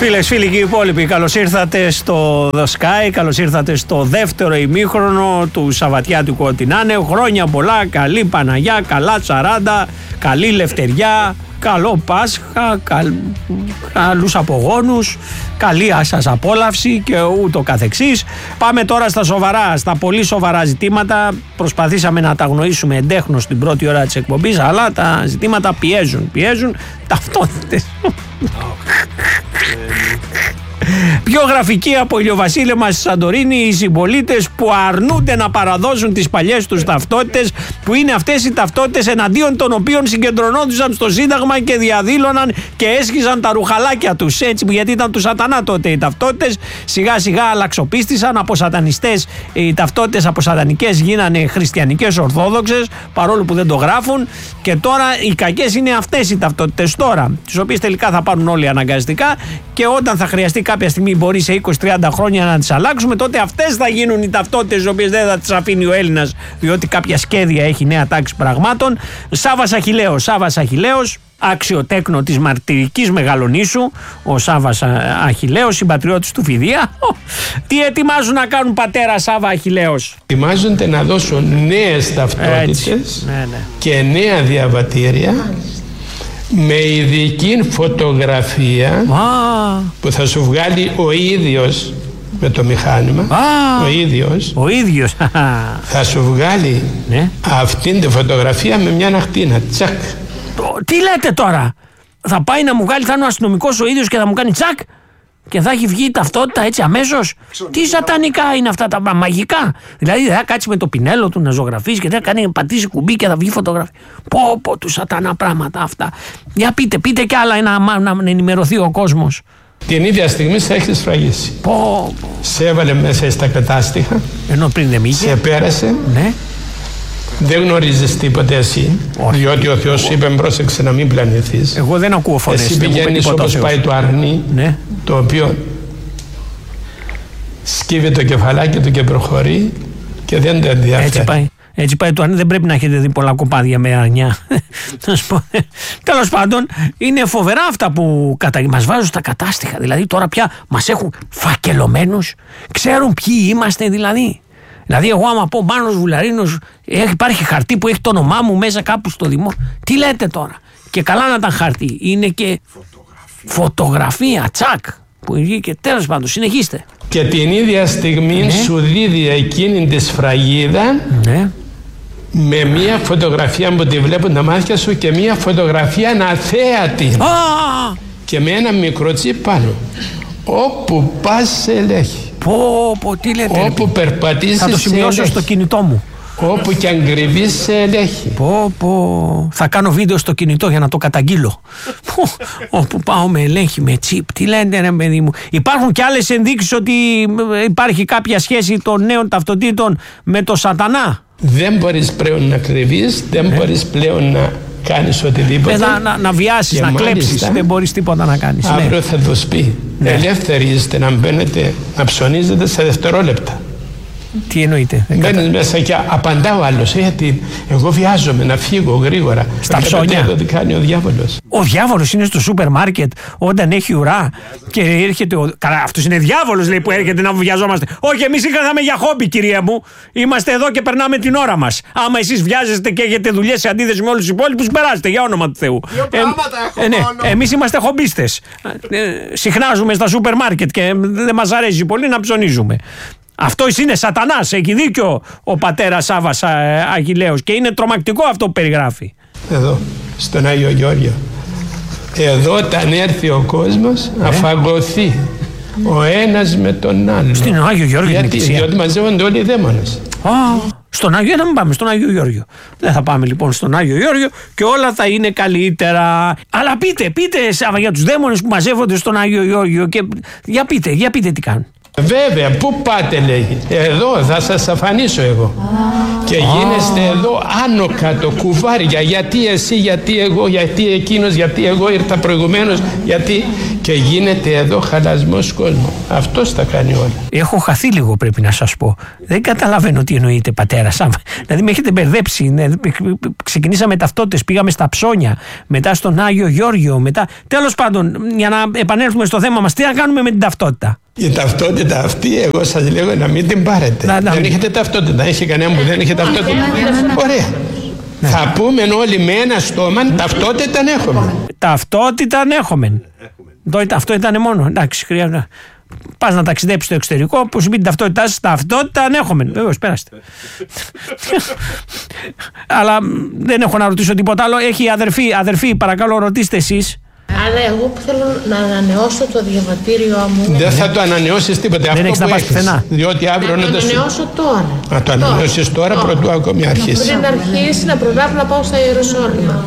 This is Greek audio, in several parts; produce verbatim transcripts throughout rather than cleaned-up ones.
Φίλες, φίλοι και οι υπόλοιποι, καλώς ήρθατε στο The Sky, καλώς ήρθατε στο δεύτερο ημίχρονο του Σαββατιάτικου ό,τι να είναι. Χρόνια πολλά, καλή Παναγιά, καλά σαράντα, καλή Λευτεριά, καλό Πάσχα, καλ... καλούς απογόνους, καλή σας απόλαυση και ούτω καθεξής. Πάμε τώρα στα σοβαρά, στα πολύ σοβαρά ζητήματα. Προσπαθήσαμε να τα αγνοήσουμε εντέχνως την πρώτη ώρα της εκπομπής, αλλά τα ζητήματα πιέζουν, πιέζουν ταυτότητες. Πιο γραφική από ηλιοβασίλεμα στη Σαντορίνη οι συμπολίτες που αρνούνται να παραδώσουν τις παλιές τους ταυτότητες, που είναι αυτές οι ταυτότητες εναντίον των οποίων συγκεντρωνόντουσαν στο Σύνταγμα και διαδήλωναν και έσχιζαν τα ρουχαλάκια τους, έτσι, γιατί ήταν του σατανά τότε οι ταυτότητες. Σιγά σιγά αλλαξοπίστησαν, από σατανιστές οι ταυτότητες, από σατανικές γίνανε χριστιανικές ορθόδοξες, παρόλο που δεν το γράφουν, και τώρα οι κακές είναι αυτές οι ταυτότητες τώρα, τις οποίες τελικά θα πάρουν όλοι αναγκαστικά, και όταν θα χρειαστεί κάποια στιγμή, μπορεί σε είκοσι τριάντα χρόνια να τις αλλάξουμε, τότε αυτές θα γίνουν οι ταυτότητες τις οποίες δεν θα τις αφήνει ο Έλληνας, διότι κάποια σχέδια έχει νέα τάξη πραγμάτων. Σάββας Αχιλλέος, Σάββας Αχιλλέος, αξιοτέκνο της μαρτυρικής Μεγαλονήσου, ο Σάββας Αχιλλέος, συμπατριώτης του Φιδία. Τι ετοιμάζουν να κάνουν, πατέρα Σάββα Αχιλλέος? Ετοιμάζονται να δώσουν νέες ταυτότητες, ναι, ναι. και νέα διαβατήρια με ειδική φωτογραφία ah. που θα σου βγάλει ο ίδιος με το μηχάνημα. ah. ο ίδιος ο ίδιος θα σου βγάλει ναι. αυτήν τη φωτογραφία με μια ακτίνα, τσακ. Τι λέτε τώρα? Θα πάει να μου βγάλει, θα είναι ο αστυνομικός ο ίδιος και θα μου κάνει τσακ και θα έχει βγει η ταυτότητα έτσι αμέσως? Τι σατανικά είναι αυτά τα μαγικά? Δηλαδή δεν θα κάτσει με το πινέλο του να ζωγραφίσει και δεν θα κάνει, πατήσει κουμπί και θα βγει φωτογραφία? Πω πω, του σατανά πράγματα αυτά. Για πείτε, πείτε κι άλλα να, να, να ενημερωθεί ο κόσμος. Την ίδια στιγμή σε έχει σφραγίσει. Πω, πω. Σε έβαλε μέσα στα κατάστοιχα. Ενώ πριν δεν είχε. Σε πέρασε. Ναι. Δεν γνωρίζεις τίποτε εσύ, όχι, διότι ο Θεός σου είπε πρόσεξε να μην πλανηθείς. Εγώ δεν ακούω φωνές. Εσύ πηγαίνεις όπως πάει το αρνί, ναι. το οποίο σκύβει το κεφαλάκι του και προχωρεί και δεν το ενδιαφέρει. Έτσι πάει. Έτσι πάει το αρνί, δεν πρέπει να έχετε δει πολλά κοπάδια με αρνιά. Τέλος πάντων, είναι φοβερά αυτά που κατα... μας βάζουν στα κατάστοιχα. Δηλαδή τώρα πια μας έχουν φακελωμένους, ξέρουν ποιοι είμαστε δηλαδή. Δηλαδή, εγώ άμα πω Μάνος Βουλαρίνος, υπάρχει χαρτί που έχει το όνομά μου μέσα κάπου στο δημόσιο. Τι λέτε τώρα? Και καλά να ήταν χαρτί. Είναι και φωτογραφία, φωτογραφία τσακ. Που βγήκε. Τέλος πάντων, συνεχίστε. Και την ίδια στιγμή ναι. σου δίδει εκείνη τη σφραγίδα ναι. με μία φωτογραφία που τη βλέπουν τα μάτια σου και μία φωτογραφία αθέατη. Ah! Και με ένα μικρό τσίπ πάνω. Όπου πας σε ελέγχει. Πω, πω, τι λέτε? Όπου περπατήσεις θα το σημειώσω στο κινητό μου. Όπου και αν κρυβείς σε ελέγχει. Πω, πω. Θα κάνω βίντεο στο κινητό για να το καταγγείλω. Όπου πάω με ελέγχει, με τσίπ. Τι λέτε ρε παιδί μου? Υπάρχουν και άλλες ενδείξεις ότι υπάρχει κάποια σχέση των νέων ταυτοτήτων με το σατανά? Δεν μπορείς πλέον να κρυβείς, δεν ε? μπορείς πλέον να κάνεις οτιδήποτε. Να, να, να βιάσεις, να κλέψεις, δεν μπορείς τίποτα να κάνεις. Αύριο ναι. θα τους πει, ναι. ελεύθεροι είστε να μπαίνετε, να ψωνίζετε σε δευτερόλεπτα. Τι εννοείται? Μπαίνεις μέσα και απαντά ο άλλος, γιατί εγώ βιάζομαι να φύγω γρήγορα. Στα ψώνια. Αυτό τι κάνει ο διάβολος. Ο διάβολος είναι στο σούπερ μάρκετ όταν έχει ουρά και έρχεται ο... Καλά, αυτός είναι διάβολος λέει που έρχεται να βιαζόμαστε. Όχι, εμείς είχαμε για χόμπι κυρία μου. Είμαστε εδώ και περνάμε την ώρα μας. Άμα εσείς βιάζεστε και έχετε δουλειές σε αντίθεση με όλους τους υπόλοιπους, περάστε για όνομα του Θεού. Δύο πράγματα έχω ε, ναι, εμείς είμαστε χομπίστες. Ε, συχνάζουμε στα σούπερ μάρκετ και δεν μας αρέσει πολύ να ψωνίζουμε. Αυτό είναι σατανάς, έχει δίκιο ο πατέρας Σάββας Αχιλλέος και είναι τρομακτικό αυτό που περιγράφει. Εδώ, στον Άγιο Γεώργιο. Εδώ όταν έρθει ο κόσμος ε? αφαγωθεί ο ένας με τον άλλον. Στην Άγιο Γεώργιο. Γιατί, διότι μαζεύονται όλοι οι δαίμονες. Oh, στον Άγιο, να μην πάμε στον Άγιο Γεώργιο. Δεν θα πάμε λοιπόν στον Άγιο Γεώργιο και όλα θα είναι καλύτερα. Αλλά πείτε, πείτε Σάββα για τους δαίμονες που μαζεύονται στον Άγιο Γεώργιο και για πείτε, για πείτε τι κάνουν. Βέβαια, πού πάτε λέγει. Εδώ θα σας αφανίσω εγώ. Και γίνεστε εδώ άνω κάτω κουβάρια. Γιατί εσύ, γιατί εγώ, γιατί εκείνος, γιατί εγώ ήρθα προηγουμένως, γιατί. Και γίνεται εδώ χαλασμός κόσμου. Αυτός τα κάνει όλα. Έχω χαθεί λίγο, πρέπει να σας πω. Δεν καταλαβαίνω τι εννοείται πατέρα. Δηλαδή με έχετε μπερδέψει. Ναι, ξεκινήσαμε ταυτότητες, πήγαμε στα ψώνια, μετά στον Άγιο Γεώργιο, μετά. Τέλος πάντων, για να επανέλθουμε στο θέμα μας, τι να κάνουμε με την ταυτότητα. Η ταυτότητα αυτή, εγώ σας λέω να μην την πάρετε. Να, να, δεν έχετε ταυτότητα. Έχει κανένα που δεν έχει ταυτότητα. Ωραία. Ναι. Θα πούμε όλοι με ένα στόμα ταυτότητα έχουμε. Ταυτότητα έχουμε. Αυτό ήταν μόνο. Εντάξει, χρειάζεται. Πας να ταξιδέψεις στο εξωτερικό, που σου πει την ταυτότητά σας, ταυτότητα ανέχομαι. Βεβαίως, πέραστε. Αλλά δεν έχω να ρωτήσω τίποτα άλλο. Έχει αδερφή, αδερφή, παρακαλώ ρωτήστε εσείς. Αλλά εγώ που θέλω να ανανεώσω το διαβατήριό μου. Δεν θα το ανανεώσεις τίποτα. Δεν έχεις να πας πουθενά. Διότι αύριο να το ανανεώσω τώρα. Να το ανανεώσεις τώρα, τώρα πρωτού ακόμη αρχίσει. Πριν αρχίσει να προλάβω να πάω στα Ιεροσόλυμα.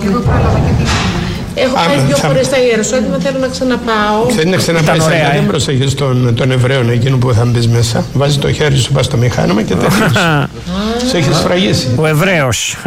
Έχω πάει δύο φορές στα Ιεροσόλυμα, θέλω να ξαναπάω. Θέλει να ξαναπάει, αλλά δεν προσέχεις τον, τον Εβραίο εκείνο που θα μπει μέσα. Βάζει το χέρι σου, πας στο μηχάνημα και τελείωσε. Σε έχεις σφραγίσει. Ο Εβραίος.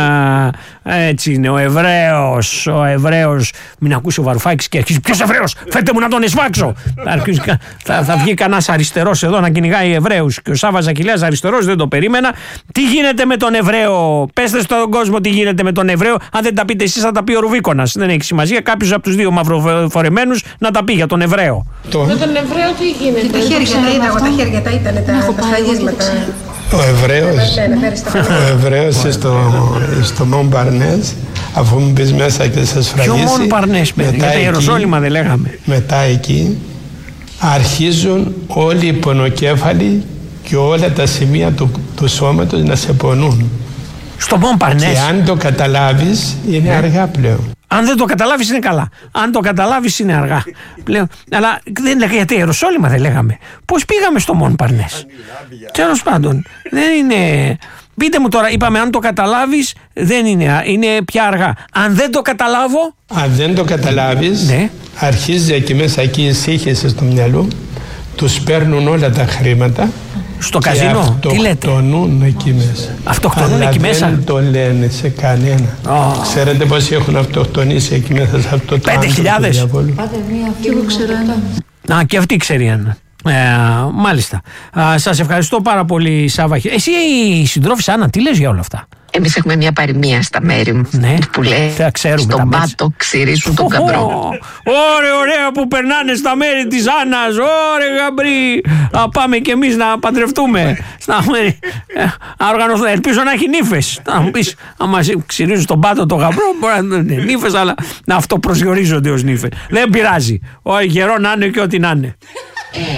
Έτσι είναι, ο Εβραίος. Ο Εβραίος. Μην ακούσει ο Βαρουφάκης και αρχίζει. Ποιος Εβραίος, φέρτε μου να τον εσφάξω. θα, θα βγει κανένας αριστερός εδώ να κυνηγάει Εβραίους. Και ο Σάββας Ακηλέας αριστερός, δεν το περίμενα. Τι γίνεται με τον Εβραίο, πέστε στον κόσμο τι γίνεται με τον Εβραίο. Αν δεν τα πείτε εσείς, θα τα πει ο Ρουβίκονας. Δεν έχει σημασία. Κάποιος από τους δύο μαυροφορεμένους να τα πει για τον Εβραίο. Το... Με τον Εβραίο τι γίνεται. Τα χέρια τα είδα, τα χέρια τα ήταν τα σφραγίσματα. Ο Εβραίος, ο Εβραίος στο, στο Μον Παρνές, αφού μου μπεις μέσα και σε σφραγίσει. Ποιο Μον Παρνές, παιδί, για τα Ιεροσόλυμα δεν λέγαμε. Μετά εκεί αρχίζουν όλοι οι πονοκέφαλοι και όλα τα σημεία του, του σώματος να σε πονούν. Στο Μον Παρνές. Και αν το καταλάβεις είναι ναι. αργά πλέον. Αν δεν το καταλάβεις είναι καλά. Αν το καταλάβεις είναι αργά πλέον. Αλλά δεν λέγαμε για τα Ιεροσόλυμα, δεν λέγαμε. Πώς πήγαμε στο Μον Παρνές. Τέλος πάντων, δεν είναι. Πείτε μου τώρα, είπαμε αν το καταλάβεις δεν είναι, είναι πια αργά. Αν δεν το καταλάβω. Αν δεν το καταλάβεις, ναι. Αρχίζει εκεί μέσα εκεί η σύγχυση στο μυαλό, τους παίρνουν όλα τα χρήματα. Στο καζίνο, τι λέτε. Αυτοκτονούν εκεί μέσα. Αυτοκτονούν εκεί μέσα. Δεν το λένε σε κανένα. Oh. Ξέρετε πόσοι έχουν αυτοκτονήσει εκεί μέσα σε αυτό το πέντε χιλιάδες. Πάτε μία φίλη μου ξέρω. Α, και αυτή ξέρει ένα. Ε, μάλιστα. Α, σας ευχαριστώ πάρα πολύ, Σάββα. Εσύ η συντρόφισσα Άννα, τι λες για όλα αυτά. Εμείς έχουμε μια παροιμία στα μέρη μου, ναι, που λέει στον πάτο ξυρίζουν τον καμπρό. Ωραία, ωραία που περνάνε στα μέρη της Άννας. Ωραία, γαμπρί. Να πάμε κι εμείς να παντρευτούμε. Να οργανωθούμε. Ελπίζω να έχει νύφες. Να μου πεις, άμα ξυρίζουν στον πάτο τον γαμπρό, μπορεί να είναι νύφες, αλλά να αυτοπροσδιορίζονται ως νύφες. Δεν πειράζει. Ο γερό να είναι και ό,τι να είναι.